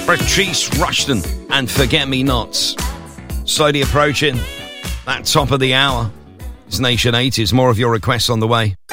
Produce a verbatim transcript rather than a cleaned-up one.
Patrice Rushton and Forget Me Nots. Slowly approaching that top of the hour. It's Nation eighties. More of your requests on the way.